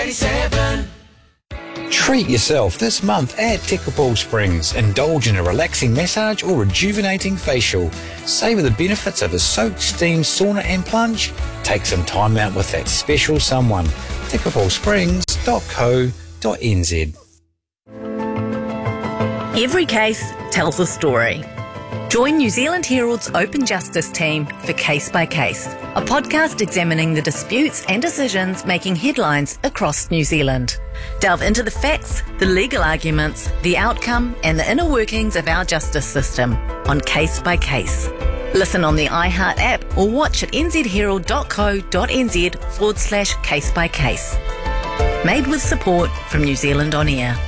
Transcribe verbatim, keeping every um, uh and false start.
eighty-seven. Treat yourself this month at Tekapō Springs. Indulge in a relaxing massage or rejuvenating facial. Savour the benefits of a soak, steam, sauna and plunge. Take some time out with that special someone. tekapō springs dot co dot n z. Every case tells a story. Join New Zealand Herald's Open Justice team for Case by Case, a podcast examining the disputes and decisions making headlines across New Zealand. Delve into the facts, the legal arguments, the outcome and the inner workings of our justice system on Case by Case. Listen on the iHeart app or watch at nzherald.co.nz forward slash case by case. Made with support from New Zealand On Air.